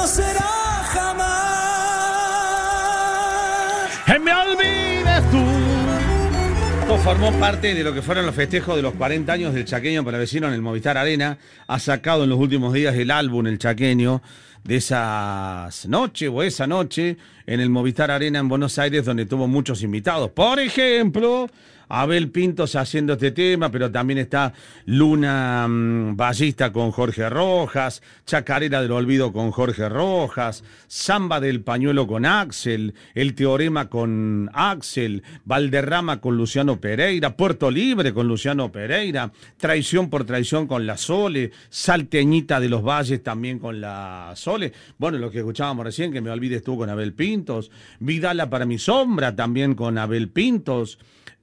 no será jamás. ¡Me olvides tú! Esto formó parte de lo que fueron los festejos de los 40 años del Chaqueño Palavecino en el Movistar Arena. Ha sacado en los últimos días el álbum El Chaqueño de esas noches o esa noche en el Movistar Arena en Buenos Aires, donde tuvo muchos invitados. Por ejemplo, Abel Pintos haciendo este tema, pero también está Luna Ballista con Jorge Rojas, Chacarera del Olvido con Jorge Rojas, Samba del Pañuelo con Axel, El Teorema con Axel, Valderrama con Luciano Pereira, Puerto Libre con Luciano Pereira, Traición por Traición con La Sole, Salteñita de los Valles también con La Sole. Bueno, lo que escuchábamos recién, Que me olvides tú con Abel Pintos, Vidala para mi sombra también con Abel Pintos.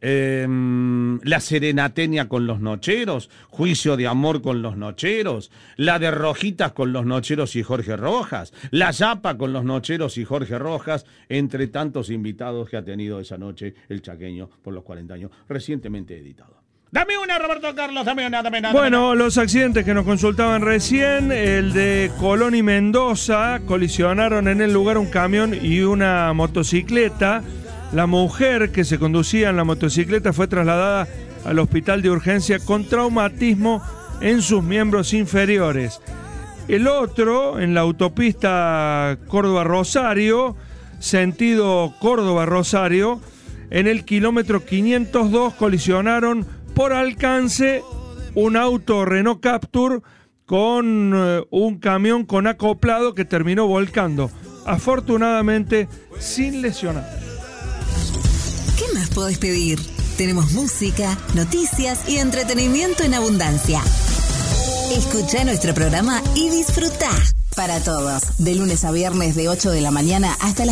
La Serenateña con los Nocheros, Juicio de Amor con los Nocheros, la de Rojitas con los Nocheros y Jorge Rojas, la Yapa con los Nocheros y Jorge Rojas, entre tantos invitados que ha tenido esa noche el Chaqueño por los 40 años, recientemente editado. Dame una, Roberto Carlos, dame una. Bueno, los accidentes que nos consultaban recién, el de Colón y Mendoza, colisionaron en el lugar un camión y una motocicleta. La mujer que se conducía en la motocicleta fue trasladada al hospital de urgencia con traumatismo en sus miembros inferiores. El otro, en la autopista Córdoba-Rosario, sentido Córdoba-Rosario, en el kilómetro 502 colisionaron por alcance un auto Renault Captur con un camión con acoplado que terminó volcando. Afortunadamente, sin lesionados. ¿Qué más podés pedir? Tenemos música, noticias y entretenimiento en abundancia. Escuchá nuestro programa y disfrutá. Para todos, de lunes a viernes de 8 de la mañana hasta las